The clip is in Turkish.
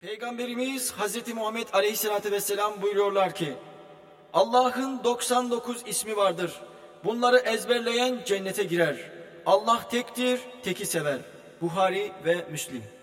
Peygamberimiz Hazreti Muhammed Aleyhisselatü Vesselam buyuruyorlar ki, Allah'ın 99 ismi vardır. Bunları ezberleyen cennete girer. Allah tektir, teki sever. Buhari ve Müslim.